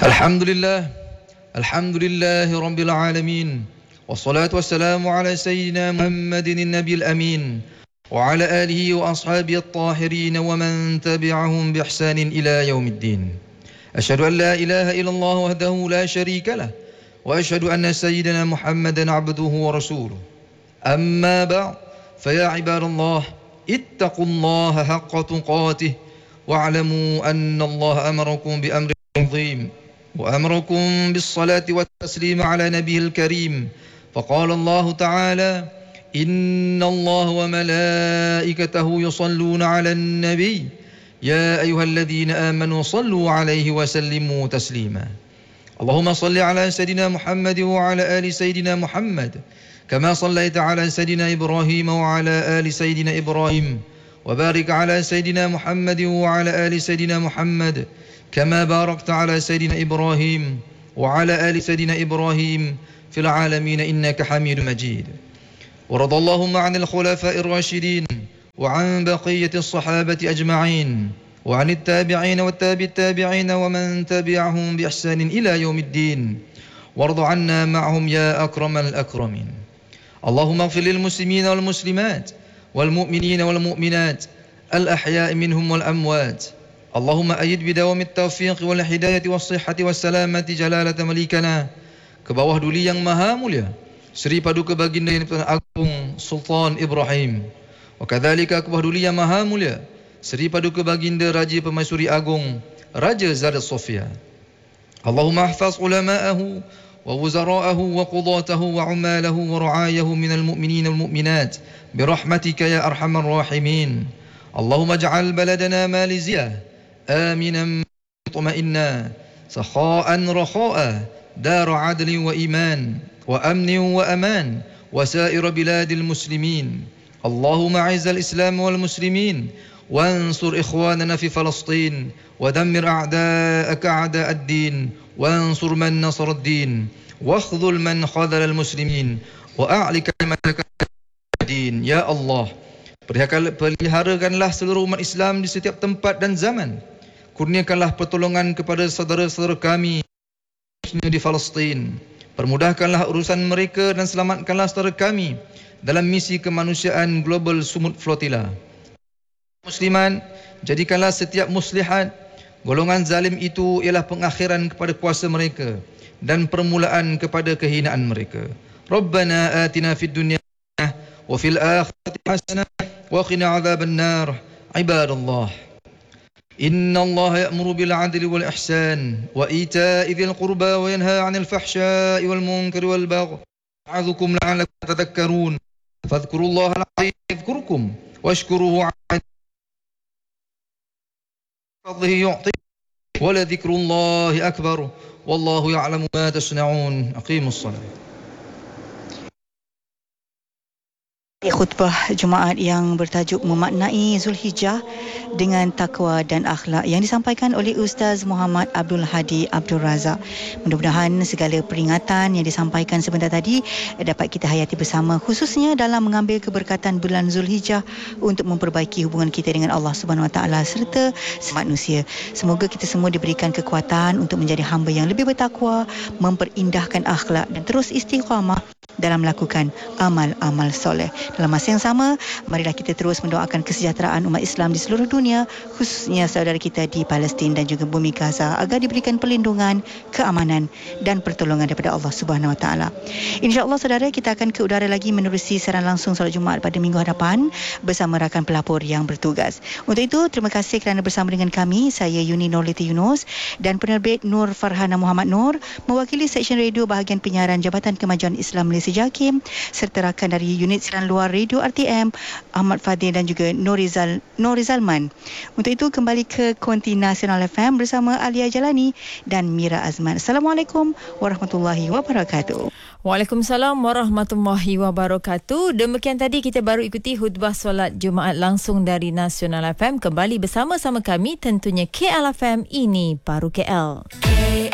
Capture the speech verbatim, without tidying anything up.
الحمد لله الحمد لله رب العالمين والصلاة والسلام على سيدنا محمد النبي الأمين وعلى آله وأصحابه الطاهرين ومن تبعهم بإحسان إلى يوم الدين. أشهد أن لا إله إلا الله وحده لا شريك له وأشهد أن سيدنا محمدا عبده ورسوله. أما بعد فيا عباد الله اتقوا الله حق تقاته واعلموا أن الله أمركم بأمر عظيم وأمركم بالصلاة والتسليم على نبيه الكريم، فقال الله تعالى: إن الله وملائكته يصلون على النبي يا أيها الذين آمنوا صلوا عليه وسلموا تسليما. اللهم صل على سيدنا محمد وعلى آل سيدنا محمد كما صليت على سيدنا إبراهيم وعلى آل سيدنا إبراهيم، وبارك على سيدنا محمد وعلى آل سيدنا محمد كما باركت على سيدنا إبراهيم وعلى آل سيدنا إبراهيم في العالمين إنك حميد مجيد. ورضى اللهم عن الخلفاء الراشدين وعن بقية الصحابة أجمعين وعن التابعين والتابع التابعين ومن تبعهم بإحسان إلى يوم الدين، وارض عنا معهم يا أكرم الأكرمين. اللهم اغفر للمسلمين والمسلمات والمؤمنين والمؤمنات الأحياء منهم والأموات. اللهم أيد بدوام التوفيق والهداية والصحة والسلامة جلالة مليكنا ke bawah duli yang maha mulia Seri Paduka Baginda yang Agung Sultan Ibrahim, wa kadzalika ke bawah duli yang maha mulia Seri Paduka Baginda Raja Permaisuri Agung Raja Zara Sofia. Allahumma ahfaz ulama'ahu wa wuzara'ahu wa qudatahu wa umalahu wa ru'ayahu minal mu'minin wal mu'minat birahmatika ya arhamar rahimin. Allahumma ij'al baladana maliziyah آمنا مطمئنا سخاء رخاء دار عدل وإيمان وأمن وأمان وسائر بلاد المسلمين. اللهم أعز الإسلام والمسلمين وانصر إخواننا في فلسطين ودمر أعداءك أعداء الدين وانصر من نصر الدين واخذل من خذل المسلمين وأعل كلمتك الدين. Ya Allah, peliharakanlah seluruh umat Islam di setiap tempat dan zaman. Kurniakanlah pertolongan kepada saudara-saudara kami di Palestin. Permudahkanlah urusan mereka dan selamatkanlah saudara kami dalam misi kemanusiaan Global Sumut Flotilla. Musliman, jadikanlah setiap muslihat golongan zalim itu ialah pengakhiran kepada kuasa mereka dan permulaan kepada kehinaan mereka. Rabbana atina fid dunya wa fil akhirati hasanah wa qina adzaban nar. Ibadallah, inna Allah ya'muru bil 'adli wal ihsan wa ita'i dzil qurba wa yanha 'anil fahsya'i wal munkari wal baghi ya'idhukum la'allakum tadhakkarun. Fadhkurullaha al-'azim yadhkurkum washkuruhu 'ala fadlihi yu'ti wa la dhikrullahi akbar wallahu ya'lamu ma tasna'un. Aqimus shalah. Khutbah Jumaat yang bertajuk memaknai Zulhijjah dengan takwa dan akhlak yang disampaikan oleh Ustaz Muhammad Abdul Hadi Abdul Razak. Mudah-mudahan segala peringatan yang disampaikan sebentar tadi dapat kita hayati bersama, khususnya dalam mengambil keberkatan bulan Zulhijjah untuk memperbaiki hubungan kita dengan Allah Subhanahu Wa Taala serta manusia. Semoga kita semua diberikan kekuatan untuk menjadi hamba yang lebih bertakwa, memperindahkan akhlak dan terus istiqamah dalam melakukan amal-amal soleh. Dalam masa yang sama, marilah kita terus mendoakan kesejahteraan umat Islam di seluruh dunia, khususnya saudara kita di Palestin dan juga bumi Gaza, agar diberikan perlindungan, keamanan dan pertolongan daripada Allah Subhanahu Wa Taala. InsyaAllah saudara, kita akan ke udara lagi menerusi siaran langsung solat Jumaat pada minggu hadapan bersama rakan pelapor yang bertugas. Untuk itu, terima kasih kerana bersama dengan kami. Saya Yuni Nurliti Yunus dan penerbit Nur Farhana Muhammad Nur, mewakili Seksyen Radio Bahagian Penyiaran Jabatan Kemajuan Islam Malaysia JAKIM, serta rakan dari unit siaran luar Radio R T M Ahmad Fadil dan juga Norizal Norizalman. Untuk itu kembali ke Konti Nasional F M bersama Alia Jalani dan Mira Azman. Assalamualaikum warahmatullahi wabarakatuh. Waalaikumsalam warahmatullahi wabarakatuh. Demikian tadi kita baru ikuti khutbah solat Jumaat langsung dari Nasional F M. Kembali bersama-sama kami tentunya K L F M, ini baru K L.